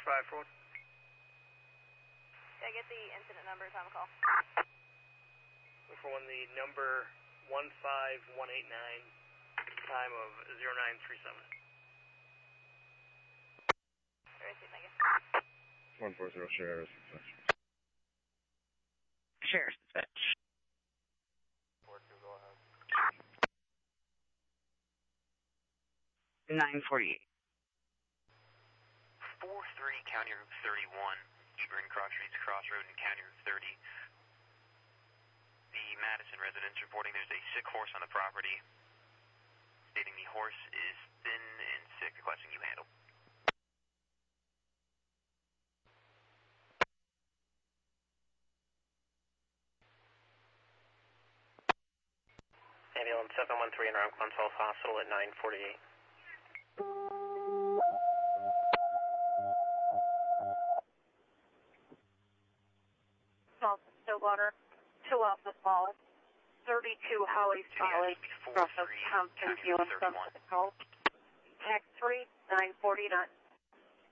5 forward. Can I get the incident number, time of call? Look for one, the number 15189, time of 0937. Thank you. 140 Sheriff's Dispatch. Sheriff's Dispatch. 4-2, go ahead. 948. 4-3, County Route 31, Hebron Cross Streets Crossroad and County Route 30. The Madison residents reporting there's a sick horse on the property, stating the horse is thin and sick, requesting you handle. Ambulance 713 around Consult Hospital at 948. Stillwater, 2 Alpha Fall, 32 Holly's Folly, Russell Compton, Tax 3, 949.